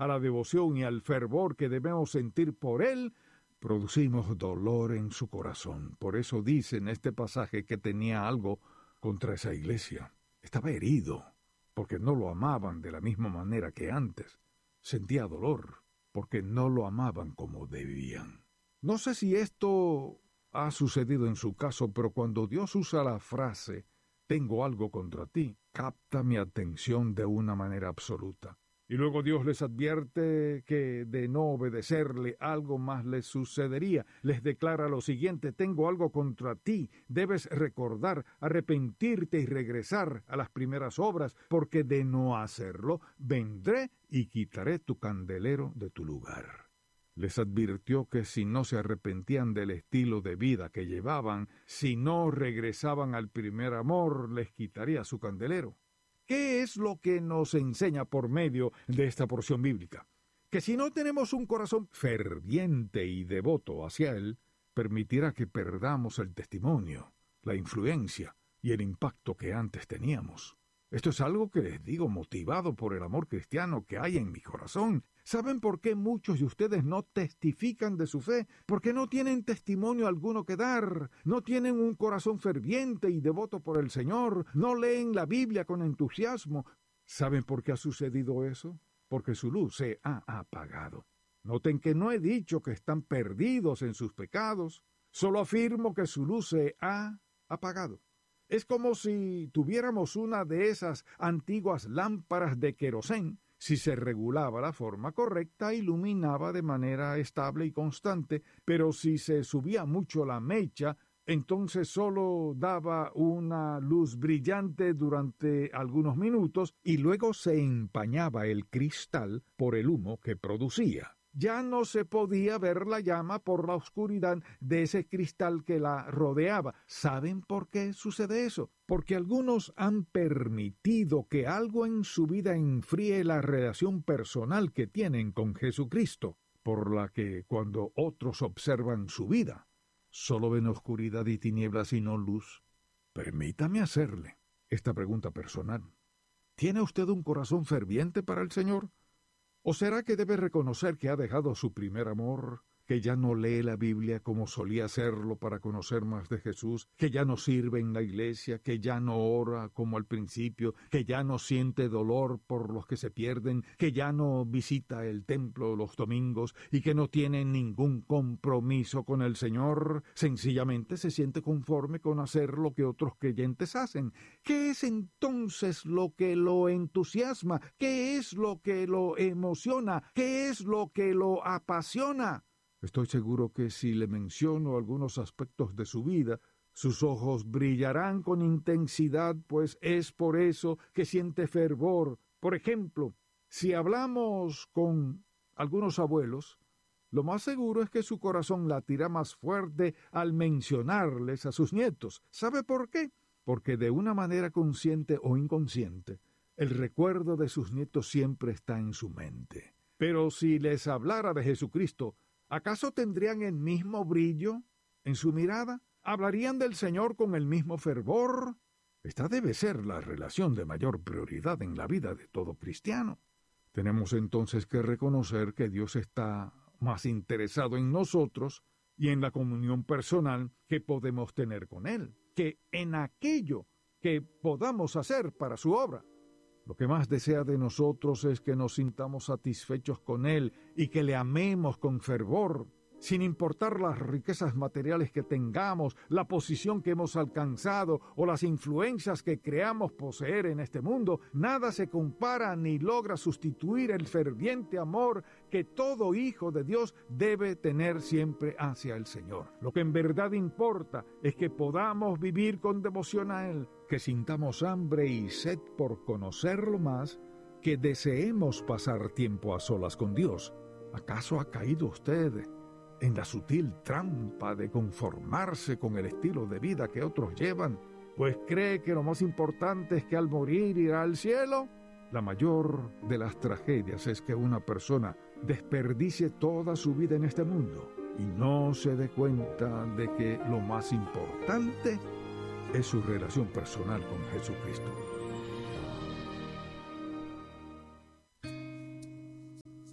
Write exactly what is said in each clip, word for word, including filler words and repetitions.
a la devoción y al fervor que debemos sentir por Él, producimos dolor en su corazón. Por eso dice en este pasaje que tenía algo contra esa iglesia. Estaba herido, porque no lo amaban de la misma manera que antes. Sentía dolor, porque no lo amaban como debían. No sé si esto ha sucedido en su caso, pero cuando Dios usa la frase «tengo algo contra ti», capta mi atención de una manera absoluta. Y luego Dios les advierte que de no obedecerle algo más les sucedería. Les declara lo siguiente: tengo algo contra ti, debes recordar, arrepentirte y regresar a las primeras obras, porque de no hacerlo, vendré y quitaré tu candelero de tu lugar. Les advirtió que si no se arrepentían del estilo de vida que llevaban, si no regresaban al primer amor, les quitaría su candelero. ¿Qué es lo que nos enseña por medio de esta porción bíblica? Que si no tenemos un corazón ferviente y devoto hacia Él, permitirá que perdamos el testimonio, la influencia y el impacto que antes teníamos. Esto es algo que les digo motivado por el amor cristiano que hay en mi corazón. ¿Saben por qué muchos de ustedes no testifican de su fe? Porque no tienen testimonio alguno que dar, no tienen un corazón ferviente y devoto por el Señor, no leen la Biblia con entusiasmo. ¿Saben por qué ha sucedido eso? Porque su luz se ha apagado. Noten que no he dicho que están perdidos en sus pecados, solo afirmo que su luz se ha apagado. Es como si tuviéramos una de esas antiguas lámparas de querosén. Si se regulaba la forma correcta, iluminaba de manera estable y constante, pero si se subía mucho la mecha, entonces solo daba una luz brillante durante algunos minutos y luego se empañaba el cristal por el humo que producía. Ya no se podía ver la llama por la oscuridad de ese cristal que la rodeaba. ¿Saben por qué sucede eso? Porque algunos han permitido que algo en su vida enfríe la relación personal que tienen con Jesucristo, por la que cuando otros observan su vida, solo ven oscuridad y tinieblas y no luz. Permítame hacerle esta pregunta personal. ¿Tiene usted un corazón ferviente para el Señor? ¿O será que debe reconocer que ha dejado su primer amor, que ya no lee la Biblia como solía hacerlo para conocer más de Jesús, que ya no sirve en la iglesia, que ya no ora como al principio, que ya no siente dolor por los que se pierden, que ya no visita el templo los domingos y que no tiene ningún compromiso con el Señor? Sencillamente se siente conforme con hacer lo que otros creyentes hacen. ¿Qué es entonces lo que lo entusiasma? ¿Qué es lo que lo emociona? ¿Qué es lo que lo apasiona? Estoy seguro que si le menciono algunos aspectos de su vida, sus ojos brillarán con intensidad, pues es por eso que siente fervor. Por ejemplo, si hablamos con algunos abuelos, lo más seguro es que su corazón latirá más fuerte al mencionarles a sus nietos. ¿Sabe por qué? Porque de una manera consciente o inconsciente, el recuerdo de sus nietos siempre está en su mente. Pero si les hablara de Jesucristo, ¿acaso tendrían el mismo brillo en su mirada? ¿Hablarían del Señor con el mismo fervor? Esta debe ser la relación de mayor prioridad en la vida de todo cristiano. Tenemos entonces que reconocer que Dios está más interesado en nosotros y en la comunión personal que podemos tener con Él, que en aquello que podamos hacer para su obra. Lo que más desea de nosotros es que nos sintamos satisfechos con Él y que le amemos con fervor, sin importar las riquezas materiales que tengamos, la posición que hemos alcanzado o las influencias que creamos poseer en este mundo. Nada se compara ni logra sustituir el ferviente amor que todo hijo de Dios debe tener siempre hacia el Señor. Lo que en verdad importa es que podamos vivir con devoción a Él, que sintamos hambre y sed por conocerlo más, que deseemos pasar tiempo a solas con Dios. ¿Acaso ha caído usted en la sutil trampa de conformarse con el estilo de vida que otros llevan, pues cree que lo más importante es que al morir irá al cielo? La mayor de las tragedias es que una persona desperdicie toda su vida en este mundo y no se dé cuenta de que lo más importante es su relación personal con Jesucristo.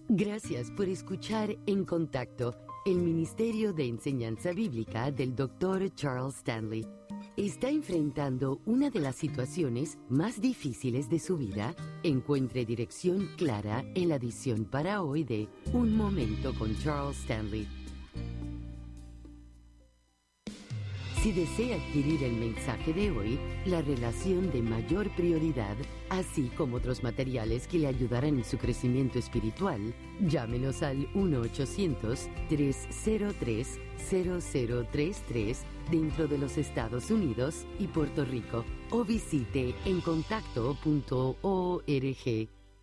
Gracias por escuchar En Contacto, el Ministerio de Enseñanza Bíblica del doctor Charles Stanley. ¿Está enfrentando una de las situaciones más difíciles de su vida? Encuentre dirección clara en la edición para hoy de Un Momento con Charles Stanley. Si desea adquirir el mensaje de hoy, la relación de mayor prioridad, así como otros materiales que le ayudarán en su crecimiento espiritual, llámenos al uno ochocientos, tres cero tres, cero cero tres tres dentro de los Estados Unidos y Puerto Rico o visite en contacto punto org.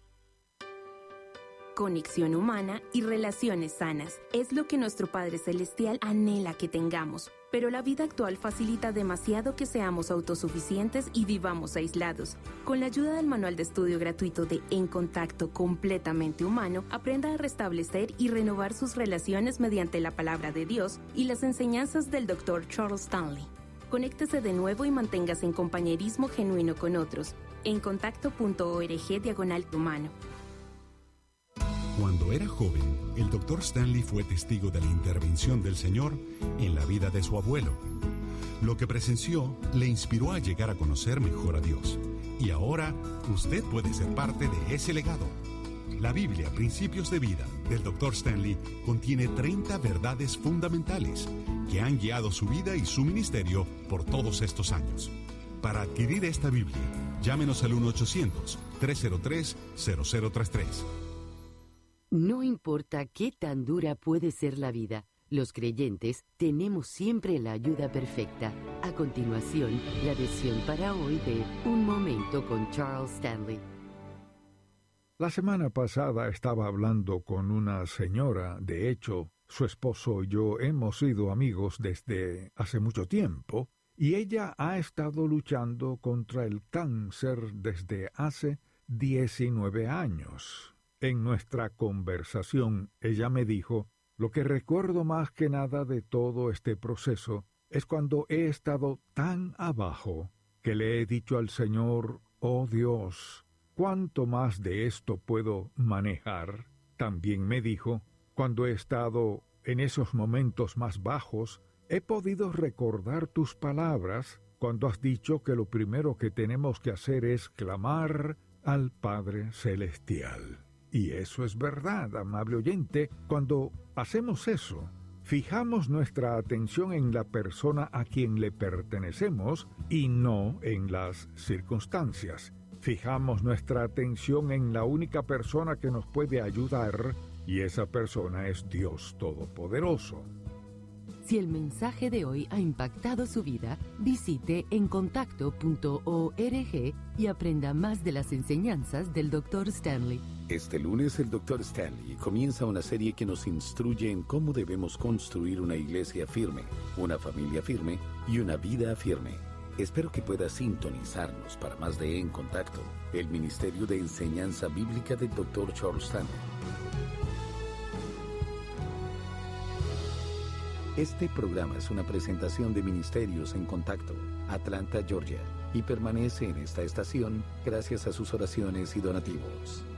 Conexión humana y relaciones sanas es lo que nuestro Padre Celestial anhela que tengamos. Pero la vida actual facilita demasiado que seamos autosuficientes y vivamos aislados. Con la ayuda del manual de estudio gratuito de En Contacto completamente humano, aprenda a restablecer y renovar sus relaciones mediante la palabra de Dios y las enseñanzas del doctor Charles Stanley. Conéctese de nuevo y manténgase en compañerismo genuino con otros. En contacto punto org diagonal humano. Cuando era joven, el doctor Stanley fue testigo de la intervención del Señor en la vida de su abuelo. Lo que presenció le inspiró a llegar a conocer mejor a Dios. Y ahora, usted puede ser parte de ese legado. La Biblia, Principios de Vida, del doctor Stanley, contiene treinta verdades fundamentales que han guiado su vida y su ministerio por todos estos años. Para adquirir esta Biblia, llámenos al uno ochocientos, tres cero tres, cero cero tres tres. No importa qué tan dura puede ser la vida, los creyentes tenemos siempre la ayuda perfecta. A continuación, la lección para hoy de Un Momento con Charles Stanley. La semana pasada estaba hablando con una señora, de hecho, su esposo y yo hemos sido amigos desde hace mucho tiempo, y ella ha estado luchando contra el cáncer desde hace diecinueve años. En nuestra conversación, ella me dijo, lo que recuerdo más que nada de todo este proceso es cuando he estado tan abajo que le he dicho al Señor, oh Dios, ¿cuánto más de esto puedo manejar? También me dijo, cuando he estado en esos momentos más bajos, he podido recordar tus palabras cuando has dicho que lo primero que tenemos que hacer es clamar al Padre Celestial. Y eso es verdad, amable oyente. Cuando hacemos eso, fijamos nuestra atención en la persona a quien le pertenecemos y no en las circunstancias. Fijamos nuestra atención en la única persona que nos puede ayudar, y esa persona es Dios Todopoderoso. Si el mensaje de hoy ha impactado su vida, visite en contacto punto org y aprenda más de las enseñanzas del doctor Stanley. Este lunes el doctor Stanley comienza una serie que nos instruye en cómo debemos construir una iglesia firme, una familia firme y una vida firme. Espero que pueda sintonizarnos para más de En Contacto, el Ministerio de Enseñanza Bíblica del doctor Charles Stanley. Este programa es una presentación de Ministerios en Contacto, Atlanta, Georgia, y permanece en esta estación gracias a sus oraciones y donativos.